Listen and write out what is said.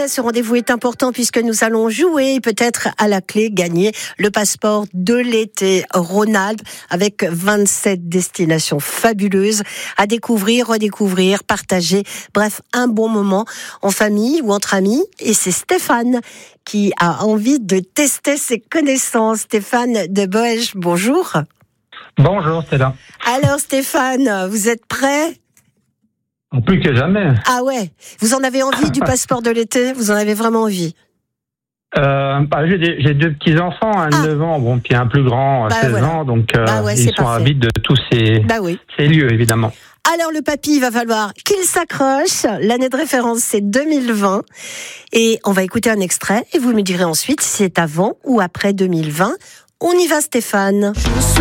Mais ce rendez-vous est important puisque nous allons jouer et peut-être à la clé gagner le passeport de l'été Rhône-Alpes avec 27 destinations fabuleuses à découvrir, redécouvrir, partager. Bref, un bon moment en famille ou entre amis. Et c'est Stéphane qui a envie de tester ses connaissances. Stéphane de Boëge, bonjour. Bonjour Stella. Alors Stéphane, vous êtes prêt ? Plus que jamais. Ah ouais, vous en avez envie du passeport de l'été ? Vous en avez vraiment envie ? J'ai deux petits-enfants, un de 9 ans, puis un plus grand, 16 ans, donc ils sont ravis de tous ces lieux, évidemment. Alors le papy, il va falloir qu'il s'accroche. L'année de référence, c'est 2020. Et on va écouter un extrait et vous me direz ensuite si c'est avant ou après 2020. On y va Stéphane.